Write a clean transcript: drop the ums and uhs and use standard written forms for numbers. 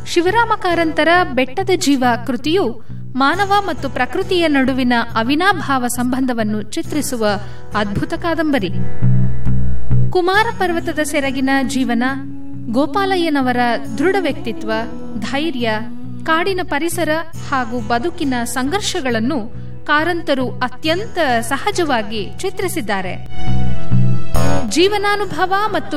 ಶಿವರಾಮ ಕಾರಂತರ ಬೆಟ್ಟದ ಜೀವ ಕೃತಿಯು ಮಾನವ ಮತ್ತು ಪ್ರಕೃತಿಯ ನಡುವಿನ ಅವಿನಾಭಾವ ಸಂಬಂಧವನ್ನು ಚಿತ್ರಿಸುವ ಅದ್ಭುತ ಕಾದಂಬರಿ. ಕುಮಾರ ಪರ್ವತದ ಸೆರಗಿನ ಜೀವನ, ಗೋಪಾಲಯ್ಯನವರ ದೃಢ ವ್ಯಕ್ತಿತ್ವ, ಧೈರ್ಯ, ಕಾಡಿನ ಪರಿಸರ ಹಾಗೂ ಬದುಕಿನ ಸಂಘರ್ಷಗಳನ್ನು ಕಾರಂತರು ಅತ್ಯಂತ ಸಹಜವಾಗಿ ಚಿತ್ರಿಸಿದ್ದಾರೆ. ಜೀವನಾನುಭವ ಮತ್ತು